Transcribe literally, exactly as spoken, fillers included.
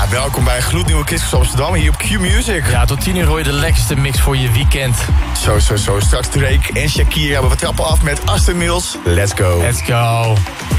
Ja, welkom bij een gloednieuwe Kiss Amsterdam hier op Q-Music. Ja, tot tien uur hoor je de lekkerste mix voor je weekend. Zo, zo, zo. Straks Drake en Shakira. We trappen af met Aston Mills. Let's go. Let's go.